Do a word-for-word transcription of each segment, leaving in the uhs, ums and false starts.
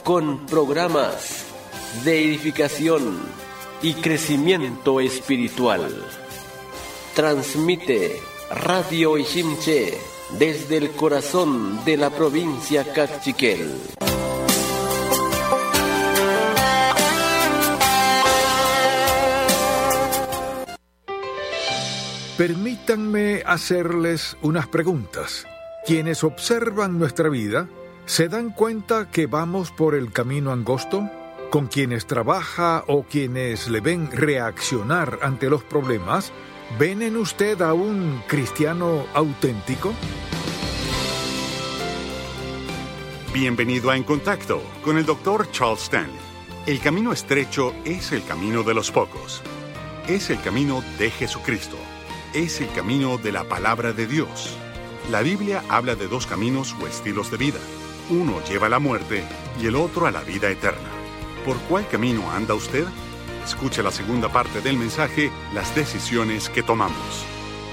con programas de edificación y crecimiento espiritual. Transmite Radio Ishimche desde el corazón de la provincia Cachiquel. Permítanme hacerles unas preguntas. Quienes observan nuestra vida, ¿se dan cuenta que vamos por el camino angosto? ¿Con quienes trabaja o quienes le ven reaccionar ante los problemas, ven en usted a un cristiano auténtico? Bienvenido a En Contacto con el doctor Charles Stanley. El camino estrecho es el camino de los pocos. Es el camino de Jesucristo. Es el camino de la palabra de Dios. La Biblia habla de dos caminos o estilos de vida. Uno lleva a la muerte y el otro a la vida eterna. ¿Por cuál camino anda usted? Escuche la segunda parte del mensaje, Las decisiones que tomamos.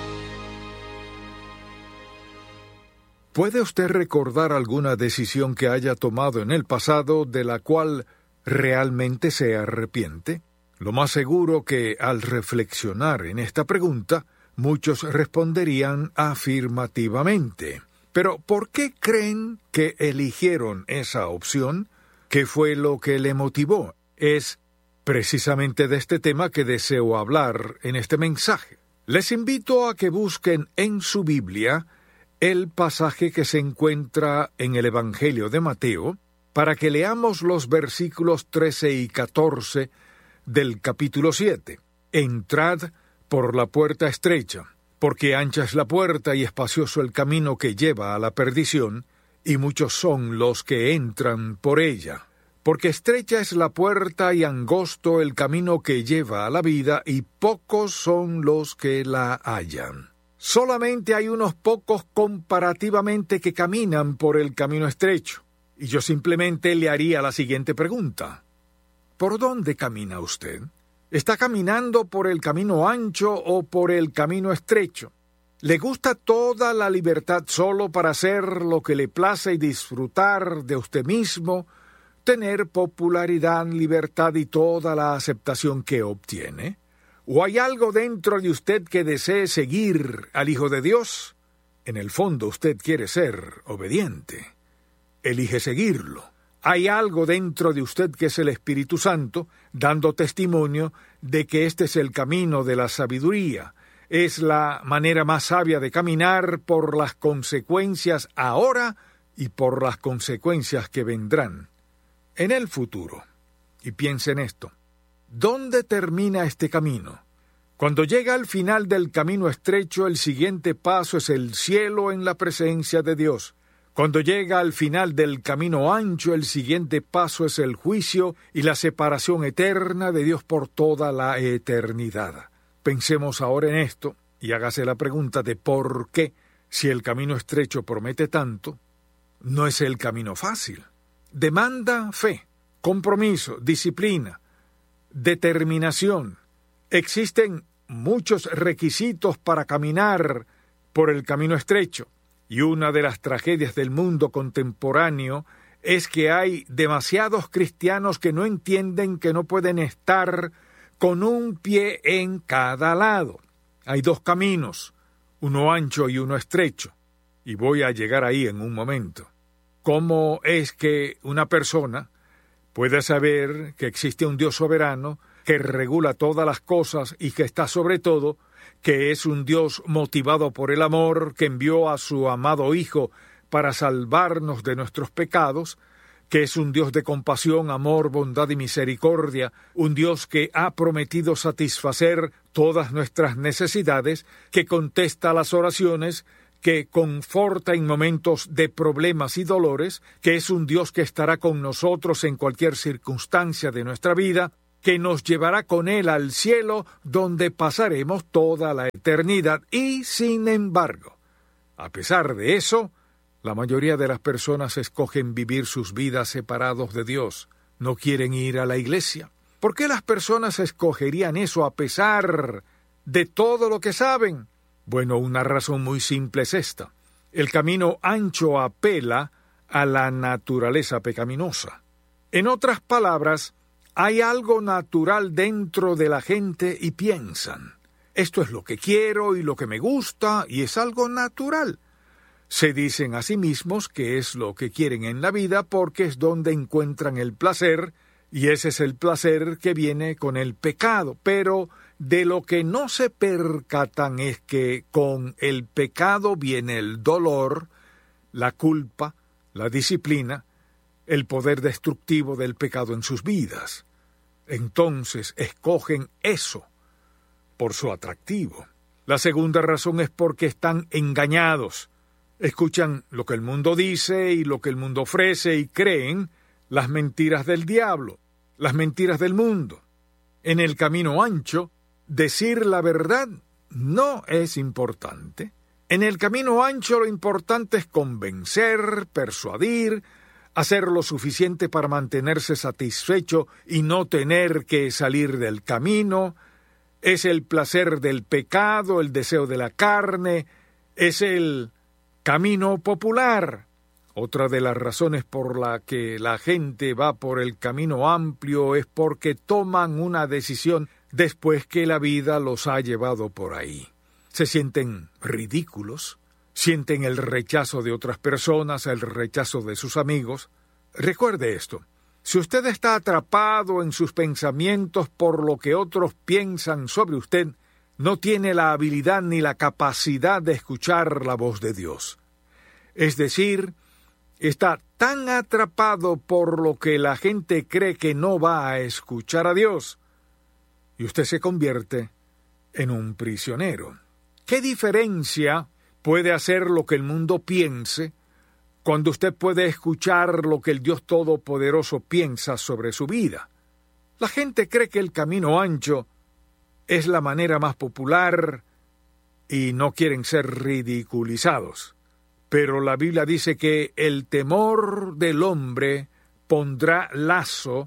¿Puede usted recordar alguna decisión que haya tomado en el pasado de la cual realmente se arrepiente? Lo más seguro que al reflexionar en esta pregunta, muchos responderían afirmativamente. Pero, ¿por qué creen que eligieron esa opción? ¿Qué fue lo que le motivó? Es precisamente de este tema que deseo hablar en este mensaje. Les invito a que busquen en su Biblia el pasaje que se encuentra en el Evangelio de Mateo, para que leamos los versículos trece y catorce del capítulo siete. Entrad por la puerta estrecha, porque ancha es la puerta y espacioso el camino que lleva a la perdición, y muchos son los que entran por ella. Porque estrecha es la puerta y angosto el camino que lleva a la vida, y pocos son los que la hallan. Solamente hay unos pocos comparativamente que caminan por el camino estrecho. Y yo simplemente le haría la siguiente pregunta. ¿Por dónde camina usted? ¿Está caminando por el camino ancho o por el camino estrecho? ¿Le gusta toda la libertad solo para hacer lo que le place y disfrutar de usted mismo, tener popularidad, libertad y toda la aceptación que obtiene? ¿O hay algo dentro de usted que desee seguir al Hijo de Dios? En el fondo usted quiere ser obediente. Elige seguirlo. Hay algo dentro de usted que es el Espíritu Santo, dando testimonio de que este es el camino de la sabiduría. Es la manera más sabia de caminar por las consecuencias ahora y por las consecuencias que vendrán en el futuro. Y piense en esto. ¿Dónde termina este camino? Cuando llega al final del camino estrecho, el siguiente paso es el cielo en la presencia de Dios. Cuando llega al final del camino ancho, el siguiente paso es el juicio y la separación eterna de Dios por toda la eternidad. Pensemos ahora en esto y hágase la pregunta de por qué, si el camino estrecho promete tanto, no es el camino fácil. Demanda fe, compromiso, disciplina, determinación. Existen muchos requisitos para caminar por el camino estrecho. Y una de las tragedias del mundo contemporáneo es que hay demasiados cristianos que no entienden que no pueden estar con un pie en cada lado. Hay dos caminos, uno ancho y uno estrecho, y voy a llegar ahí en un momento. ¿Cómo es que una persona puede saber que existe un Dios soberano que regula todas las cosas y que está sobre todo, que es un Dios motivado por el amor, que envió a su amado Hijo para salvarnos de nuestros pecados, que es un Dios de compasión, amor, bondad y misericordia, un Dios que ha prometido satisfacer todas nuestras necesidades, que contesta las oraciones, que conforta en momentos de problemas y dolores, que es un Dios que estará con nosotros en cualquier circunstancia de nuestra vida, que nos llevará con Él al cielo, donde pasaremos toda la eternidad. Y, sin embargo, a pesar de eso, la mayoría de las personas escogen vivir sus vidas separados de Dios. No quieren ir a la iglesia. ¿Por qué las personas escogerían eso a pesar de todo lo que saben? Bueno, una razón muy simple es esta. El camino ancho apela a la naturaleza pecaminosa. En otras palabras, hay algo natural dentro de la gente y piensan, esto es lo que quiero y lo que me gusta, y es algo natural. Se dicen a sí mismos que es lo que quieren en la vida porque es donde encuentran el placer, y ese es el placer que viene con el pecado. Pero de lo que no se percatan es que con el pecado viene el dolor, la culpa, la disciplina, el poder destructivo del pecado en sus vidas. Entonces escogen eso por su atractivo. La segunda razón es porque están engañados. Escuchan lo que el mundo dice y lo que el mundo ofrece y creen las mentiras del diablo, las mentiras del mundo. En el camino ancho, decir la verdad no es importante. En el camino ancho lo importante es convencer, persuadir, hacer lo suficiente para mantenerse satisfecho y no tener que salir del camino. Es el placer del pecado, el deseo de la carne, es el camino popular. Otra de las razones por la que la gente va por el camino amplio es porque toman una decisión después que la vida los ha llevado por ahí. Se sienten ridículos, sienten el rechazo de otras personas, el rechazo de sus amigos. Recuerde esto, si usted está atrapado en sus pensamientos por lo que otros piensan sobre usted, no tiene la habilidad ni la capacidad de escuchar la voz de Dios. Es decir, está tan atrapado por lo que la gente cree que no va a escuchar a Dios, y usted se convierte en un prisionero. ¿Qué diferencia puede hacer lo que el mundo piense cuando usted puede escuchar lo que el Dios Todopoderoso piensa sobre su vida? La gente cree que el camino ancho es la manera más popular y no quieren ser ridiculizados. Pero la Biblia dice que el temor del hombre pondrá lazo,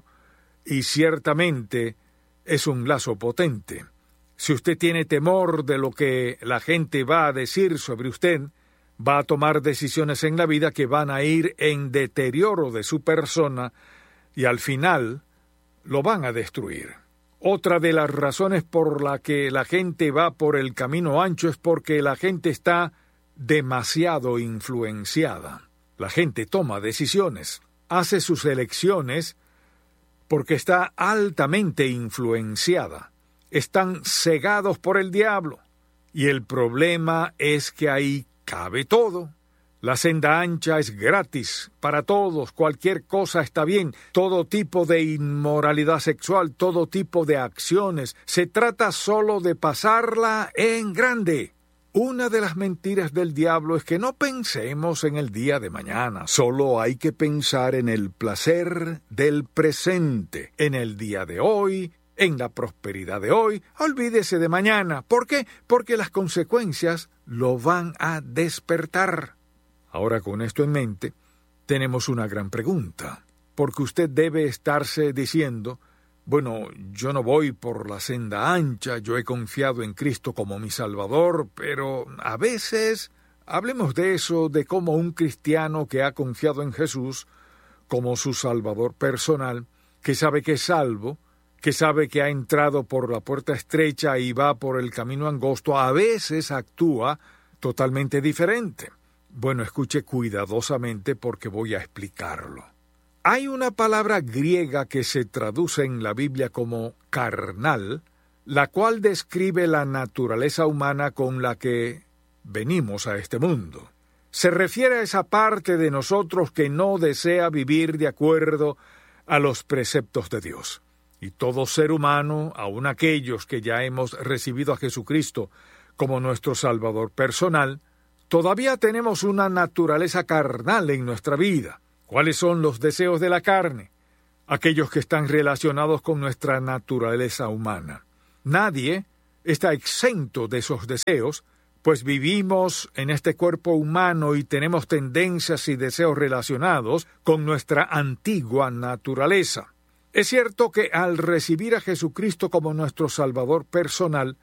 y ciertamente es un lazo potente. Si usted tiene temor de lo que la gente va a decir sobre usted, va a tomar decisiones en la vida que van a ir en deterioro de su persona y al final lo van a destruir. Otra de las razones por la que la gente va por el camino ancho es porque la gente está demasiado influenciada. La gente toma decisiones, hace sus elecciones porque está altamente influenciada. Están cegados por el diablo. Y el problema es que ahí cabe todo. La senda ancha es gratis para todos, cualquier cosa está bien, todo tipo de inmoralidad sexual, todo tipo de acciones. Se trata solo de pasarla en grande. Una de las mentiras del diablo es que no pensemos en el día de mañana. Solo hay que pensar en el placer del presente, en el día de hoy, en la prosperidad de hoy. Olvídese de mañana. ¿Por qué? Porque las consecuencias lo van a despertar. Ahora, con esto en mente, tenemos una gran pregunta, porque usted debe estarse diciendo, bueno, yo no voy por la senda ancha, yo he confiado en Cristo como mi Salvador, pero a veces, hablemos de eso, de cómo un cristiano que ha confiado en Jesús como su Salvador personal, que sabe que es salvo, que sabe que ha entrado por la puerta estrecha y va por el camino angosto, a veces actúa totalmente diferente. Bueno, escuche cuidadosamente porque voy a explicarlo. Hay una palabra griega que se traduce en la Biblia como carnal, la cual describe la naturaleza humana con la que venimos a este mundo. Se refiere a esa parte de nosotros que no desea vivir de acuerdo a los preceptos de Dios. Y todo ser humano, aun aquellos que ya hemos recibido a Jesucristo como nuestro Salvador personal, todavía tenemos una naturaleza carnal en nuestra vida. ¿Cuáles son los deseos de la carne? Aquellos que están relacionados con nuestra naturaleza humana. Nadie está exento de esos deseos, pues vivimos en este cuerpo humano y tenemos tendencias y deseos relacionados con nuestra antigua naturaleza. Es cierto que al recibir a Jesucristo como nuestro Salvador personal,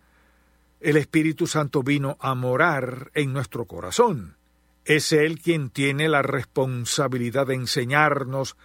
el Espíritu Santo vino a morar en nuestro corazón. Es Él quien tiene la responsabilidad de enseñarnos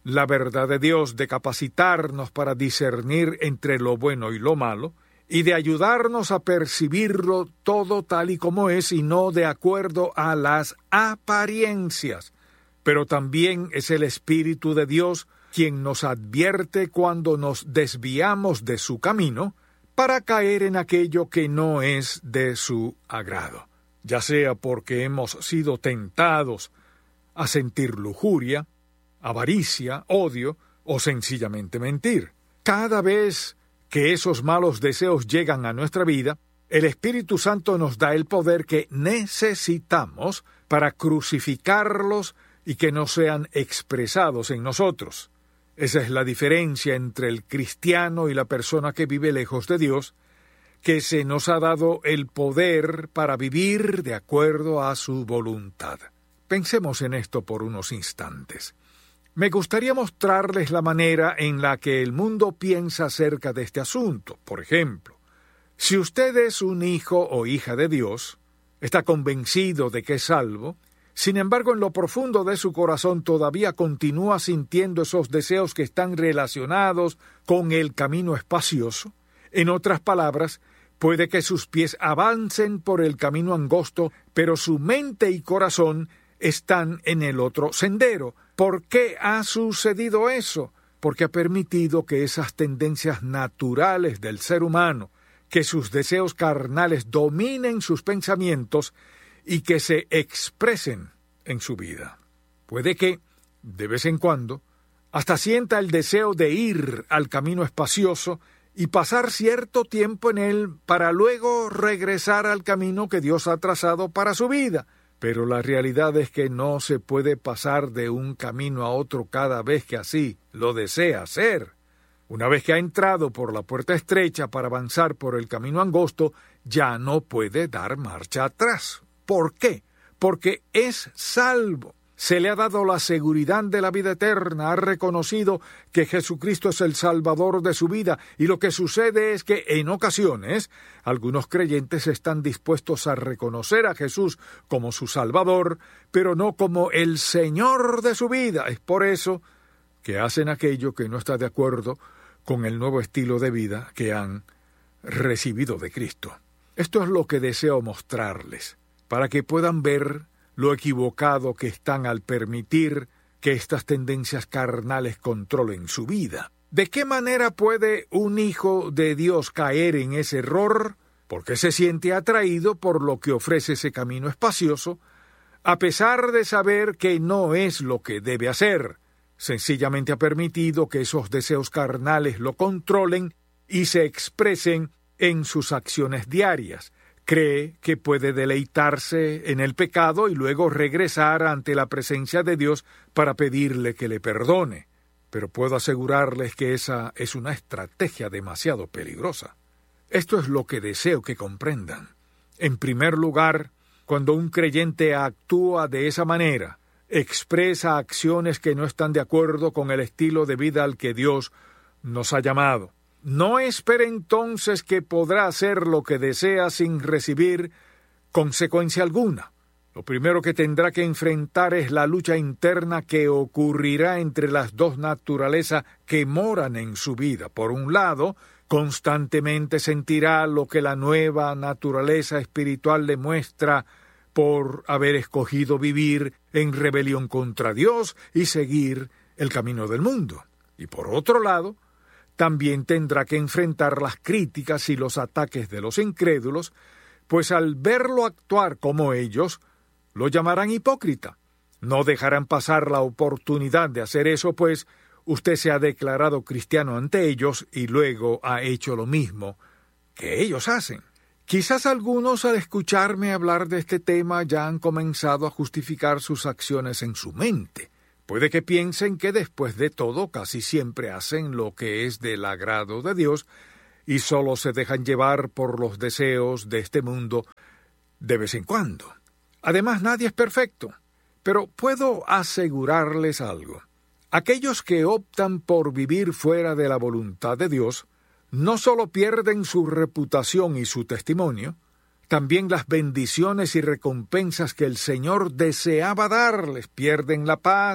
la verdad de Dios, de capacitarnos para discernir entre lo bueno y lo malo, y de ayudarnos a percibirlo todo tal y como es y no de acuerdo a las apariencias. Pero también es el Espíritu de Dios quien nos advierte cuando nos desviamos de su camino para caer en aquello que no es de su agrado, ya sea porque hemos sido tentados a sentir lujuria, avaricia, odio o sencillamente mentir. Cada vez que esos malos deseos llegan a nuestra vida, el Espíritu Santo nos da el poder que necesitamos para crucificarlos y que no sean expresados en nosotros. Esa es la diferencia entre el cristiano y la persona que vive lejos de Dios, que se nos ha dado el poder para vivir de acuerdo a su voluntad. Pensemos en esto por unos instantes. Me gustaría mostrarles la manera en la que el mundo piensa acerca de este asunto. Por ejemplo, si usted es un hijo o hija de Dios, está convencido de que es salvo, sin embargo en lo profundo de su corazón todavía continúa sintiendo esos deseos que están relacionados con el camino espacioso. En otras palabras, puede que sus pies avancen por el camino angosto, pero su mente y corazón están en el otro sendero. ¿Por qué ha sucedido eso? Porque ha permitido que esas tendencias naturales del ser humano, que sus deseos carnales dominen sus pensamientos y que se expresen en su vida. Puede que, de vez en cuando, hasta sienta el deseo de ir al camino espacioso y pasar cierto tiempo en él para luego regresar al camino que Dios ha trazado para su vida. Pero la realidad es que no se puede pasar de un camino a otro cada vez que así lo desea hacer. Una vez que ha entrado por la puerta estrecha para avanzar por el camino angosto, ya no puede dar marcha atrás. ¿Por qué? Porque es salvo. Se le ha dado la seguridad de la vida eterna, ha reconocido que Jesucristo es el Salvador de su vida, y lo que sucede es que en ocasiones algunos creyentes están dispuestos a reconocer a Jesús como su Salvador, pero no como el Señor de su vida. Es por eso que hacen aquello que no está de acuerdo con el nuevo estilo de vida que han recibido de Cristo. Esto es lo que deseo mostrarles, para que puedan ver lo equivocado que están al permitir que estas tendencias carnales controlen su vida. ¿De qué manera puede un hijo de Dios caer en ese error? Porque se siente atraído por lo que ofrece ese camino espacioso, a pesar de saber que no es lo que debe hacer. Sencillamente ha permitido que esos deseos carnales lo controlen y se expresen en sus acciones diarias. Cree que puede deleitarse en el pecado y luego regresar ante la presencia de Dios para pedirle que le perdone. Pero puedo asegurarles que esa es una estrategia demasiado peligrosa. Esto es lo que deseo que comprendan. En primer lugar, cuando un creyente actúa de esa manera, expresa acciones que no están de acuerdo con el estilo de vida al que Dios nos ha llamado. No espere entonces que podrá hacer lo que desea sin recibir consecuencia alguna. Lo primero que tendrá que enfrentar es la lucha interna que ocurrirá entre las dos naturalezas que moran en su vida. Por un lado, constantemente sentirá lo que la nueva naturaleza espiritual le muestra por haber escogido vivir en rebelión contra Dios y seguir el camino del mundo. Y por otro lado, también tendrá que enfrentar las críticas y los ataques de los incrédulos, pues al verlo actuar como ellos, lo llamarán hipócrita. No dejarán pasar la oportunidad de hacer eso, pues usted se ha declarado cristiano ante ellos y luego ha hecho lo mismo que ellos hacen. Quizás algunos al escucharme hablar de este tema ya han comenzado a justificar sus acciones en su mente. Puede que piensen que después de todo casi siempre hacen lo que es del agrado de Dios y solo se dejan llevar por los deseos de este mundo de vez en cuando. Además, nadie es perfecto, pero puedo asegurarles algo. Aquellos que optan por vivir fuera de la voluntad de Dios no solo pierden su reputación y su testimonio, también las bendiciones y recompensas que el Señor deseaba darles, pierden la paz,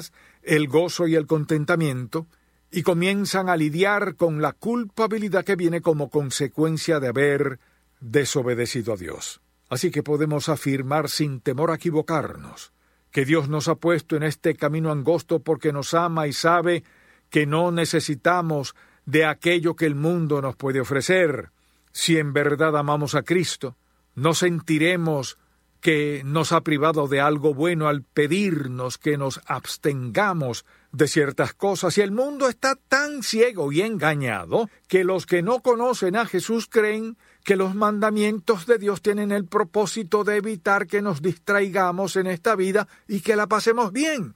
el gozo y el contentamiento, y comienzan a lidiar con la culpabilidad que viene como consecuencia de haber desobedecido a Dios. Así que podemos afirmar sin temor a equivocarnos que Dios nos ha puesto en este camino angosto porque nos ama y sabe que no necesitamos de aquello que el mundo nos puede ofrecer. Si en verdad amamos a Cristo, no sentiremos que nos ha privado de algo bueno al pedirnos que nos abstengamos de ciertas cosas, y el mundo está tan ciego y engañado que los que no conocen a Jesús creen que los mandamientos de Dios tienen el propósito de evitar que nos distraigamos en esta vida y que la pasemos bien.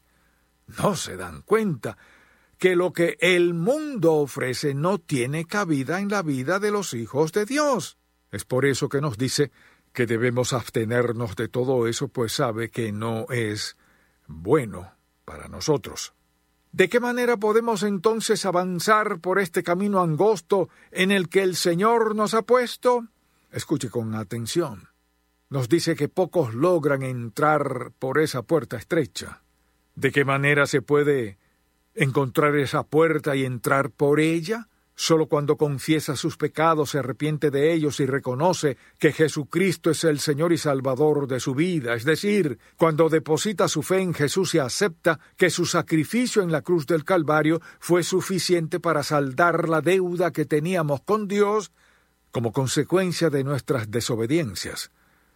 No se dan cuenta que lo que el mundo ofrece no tiene cabida en la vida de los hijos de Dios. Es por eso que nos dice que debemos abstenernos de todo eso, pues sabe que no es bueno para nosotros. ¿De qué manera podemos entonces avanzar por este camino angosto en el que el Señor nos ha puesto? Escuche con atención. Nos dice que pocos logran entrar por esa puerta estrecha. ¿De qué manera se puede encontrar esa puerta y entrar por ella? Solo cuando confiesa sus pecados, se arrepiente de ellos y reconoce que Jesucristo es el Señor y Salvador de su vida, es decir, cuando deposita su fe en Jesús y acepta que su sacrificio en la cruz del Calvario fue suficiente para saldar la deuda que teníamos con Dios como consecuencia de nuestras desobediencias.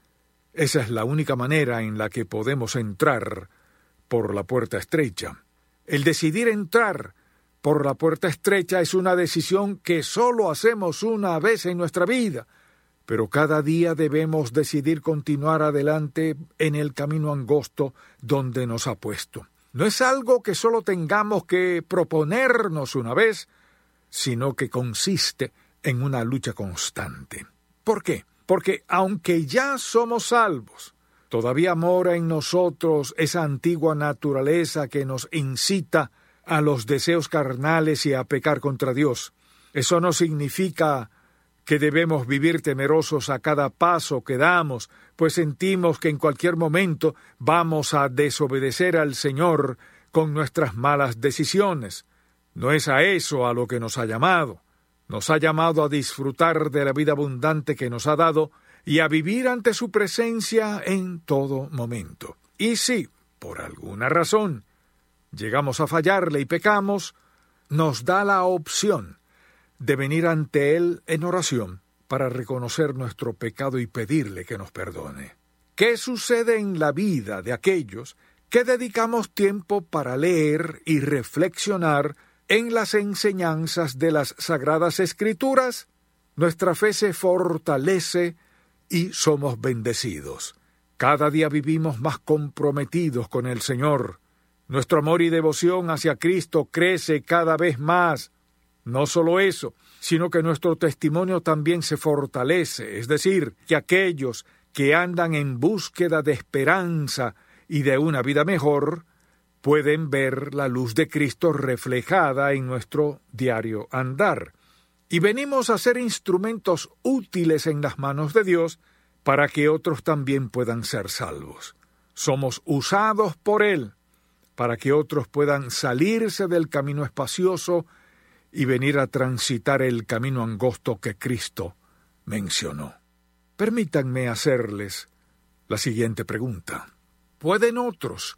Esa es la única manera en la que podemos entrar por la puerta estrecha. El decidir entrar por la puerta estrecha es una decisión que solo hacemos una vez en nuestra vida, pero cada día debemos decidir continuar adelante en el camino angosto donde nos ha puesto. No es algo que solo tengamos que proponernos una vez, sino que consiste en una lucha constante. ¿Por qué? Porque aunque ya somos salvos, todavía mora en nosotros esa antigua naturaleza que nos incita a los deseos carnales y a pecar contra Dios. Eso no significa que debemos vivir temerosos a cada paso que damos, pues sentimos que en cualquier momento vamos a desobedecer al Señor con nuestras malas decisiones. No es a eso a lo que nos ha llamado. Nos ha llamado a disfrutar de la vida abundante que nos ha dado y a vivir ante su presencia en todo momento. Y si, por alguna razón, llegamos a fallarle y pecamos, nos da la opción de venir ante Él en oración para reconocer nuestro pecado y pedirle que nos perdone. ¿Qué sucede en la vida de aquellos que dedicamos tiempo para leer y reflexionar en las enseñanzas de las Sagradas Escrituras? Nuestra fe se fortalece y somos bendecidos. Cada día vivimos más comprometidos con el Señor. Nuestro amor y devoción hacia Cristo crece cada vez más. No solo eso, sino que nuestro testimonio también se fortalece, es decir, que aquellos que andan en búsqueda de esperanza y de una vida mejor, pueden ver la luz de Cristo reflejada en nuestro diario andar. Y venimos a ser instrumentos útiles en las manos de Dios para que otros también puedan ser salvos. Somos usados por Él para que otros puedan salirse del camino espacioso y venir a transitar el camino angosto que Cristo mencionó. Permítanme hacerles la siguiente pregunta. ¿Pueden otros,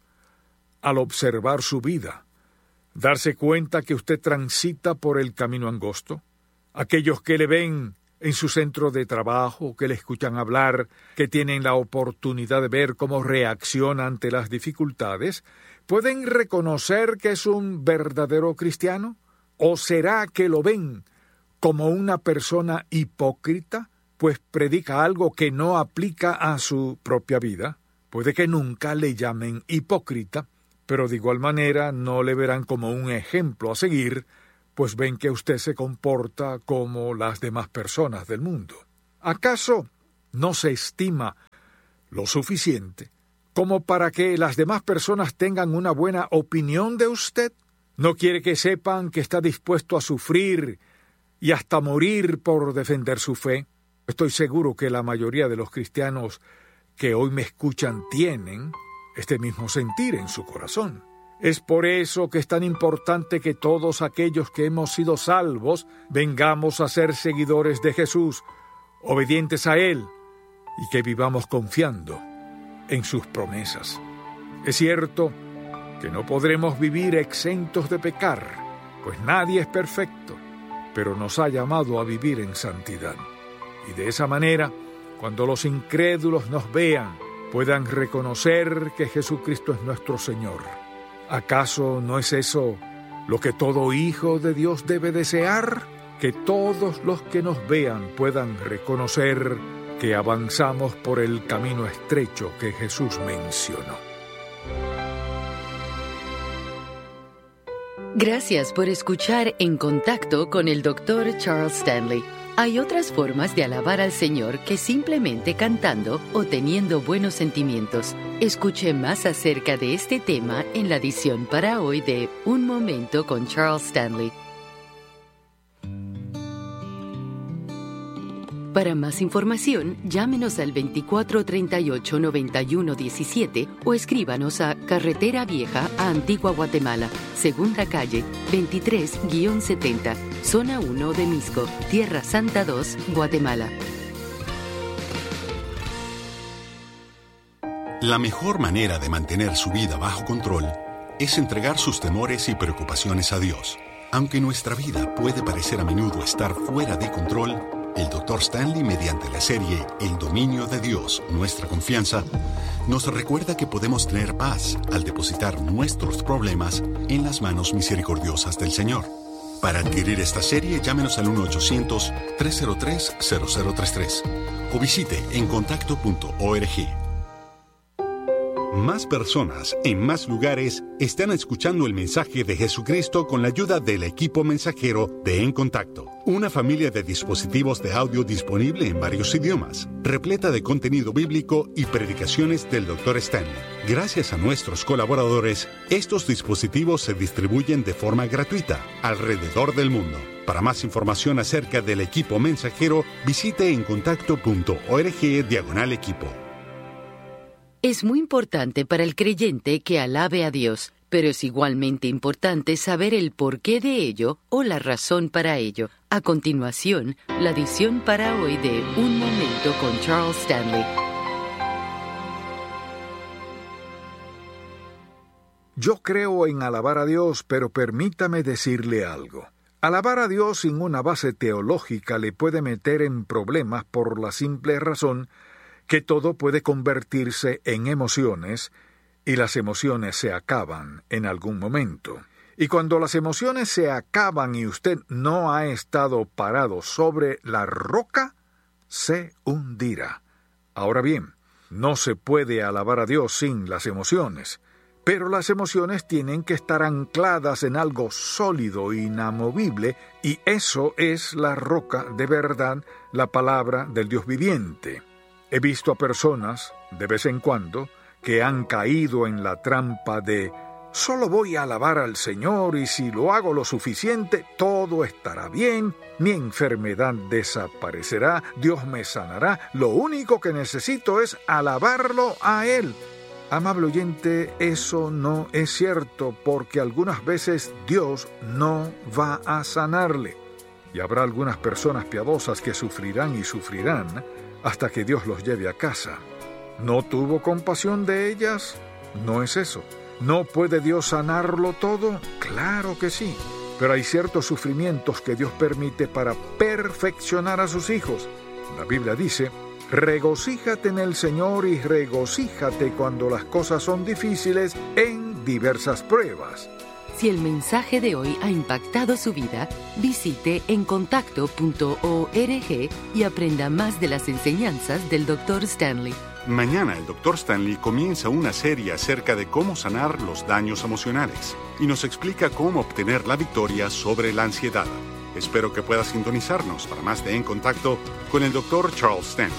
al observar su vida, darse cuenta que usted transita por el camino angosto? Aquellos que le ven en su centro de trabajo, que le escuchan hablar, que tienen la oportunidad de ver cómo reacciona ante las dificultades, ¿pueden reconocer que es un verdadero cristiano? ¿O será que lo ven como una persona hipócrita, pues predica algo que no aplica a su propia vida? Puede que nunca le llamen hipócrita, pero de igual manera no le verán como un ejemplo a seguir, pues ven que usted se comporta como las demás personas del mundo. ¿Acaso no se estima lo suficiente como para que las demás personas tengan una buena opinión de usted? ¿No quiere que sepan que está dispuesto a sufrir y hasta morir por defender su fe? Estoy seguro que la mayoría de los cristianos que hoy me escuchan tienen este mismo sentir en su corazón. Es por eso que es tan importante que todos aquellos que hemos sido salvos vengamos a ser seguidores de Jesús, obedientes a Él, y que vivamos confiando en sus promesas. Es cierto que no podremos vivir exentos de pecar, pues nadie es perfecto, pero nos ha llamado a vivir en santidad. Y de esa manera, cuando los incrédulos nos vean, puedan reconocer que Jesucristo es nuestro Señor. ¿Acaso no es eso lo que todo hijo de Dios debe desear? Que todos los que nos vean puedan reconocer que avanzamos por el camino estrecho que Jesús mencionó. Gracias por escuchar En Contacto con el doctor Charles Stanley. Hay otras formas de alabar al Señor que simplemente cantando o teniendo buenos sentimientos. Escuche más acerca de este tema en la edición para hoy de Un Momento con Charles Stanley. Para más información, llámenos al veinticuatro treinta y ocho noventa y uno diecisiete o escríbanos a Carretera Vieja a Antigua Guatemala, Segunda Calle, veintitrés setenta, Zona uno de Misco, Tierra Santa dos, Guatemala. La mejor manera de mantener su vida bajo control es entregar sus temores y preocupaciones a Dios. Aunque nuestra vida puede parecer a menudo estar fuera de control, el doctor Stanley, mediante la serie El dominio de Dios, nuestra confianza, nos recuerda que podemos tener paz al depositar nuestros problemas en las manos misericordiosas del Señor. Para adquirir esta serie, llámenos al uno ochocientos, tres cero tres, cero cero tres tres o visite en contacto punto org. Más personas en más lugares están escuchando el mensaje de Jesucristo con la ayuda del equipo mensajero de En Contacto, una familia de dispositivos de audio disponible en varios idiomas, repleta de contenido bíblico y predicaciones del doctor Stanley. Gracias a nuestros colaboradores, estos dispositivos se distribuyen de forma gratuita alrededor del mundo. Para más información acerca del equipo mensajero, visite en contacto punto org diagonal equipo. Es muy importante para el creyente que alabe a Dios, pero es igualmente importante saber el porqué de ello o la razón para ello. A continuación, la edición para hoy de Un Momento con Charles Stanley. Yo creo en alabar a Dios, pero permítame decirle algo. Alabar a Dios sin una base teológica le puede meter en problemas por la simple razón que todo puede convertirse en emociones y las emociones se acaban en algún momento. Y cuando las emociones se acaban y usted no ha estado parado sobre la roca, se hundirá. Ahora bien, no se puede alabar a Dios sin las emociones, pero las emociones tienen que estar ancladas en algo sólido e inamovible, y eso es la roca de verdad, la palabra del Dios viviente. He visto a personas, de vez en cuando, que han caído en la trampa de «solo voy a alabar al Señor y si lo hago lo suficiente, todo estará bien, mi enfermedad desaparecerá, Dios me sanará, lo único que necesito es alabarlo a Él». Amable oyente, eso no es cierto, porque algunas veces Dios no va a sanarle. Y habrá algunas personas piadosas que sufrirán y sufrirán hasta que Dios los lleve a casa. ¿No tuvo compasión de ellas? No es eso. ¿No puede Dios sanarlo todo? Claro que sí. Pero hay ciertos sufrimientos que Dios permite para perfeccionar a sus hijos. La Biblia dice: regocíjate en el Señor y regocíjate cuando las cosas son difíciles en diversas pruebas. Si el mensaje de hoy ha impactado su vida, visite en contacto punto org y aprenda más de las enseñanzas del doctor Stanley. Mañana el doctor Stanley comienza una serie acerca de cómo sanar los daños emocionales y nos explica cómo obtener la victoria sobre la ansiedad. Espero que pueda sintonizarnos para más de En Contacto con el doctor Charles Stanley.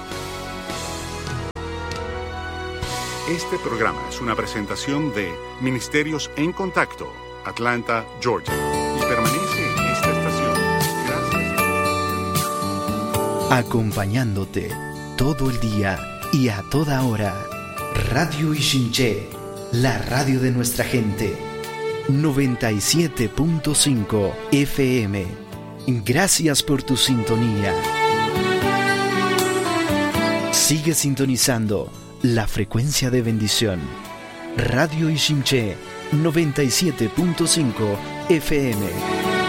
Este programa es una presentación de Ministerios En Contacto, Atlanta, Georgia, y permanece en esta estación. Gracias. Acompañándote todo el día y a toda hora. Radio Ishinche, la radio de nuestra gente. noventa y siete punto cinco F M. Gracias por tu sintonía. Sigue sintonizando la frecuencia de bendición. Radio Ishimché noventa y siete punto cinco F M.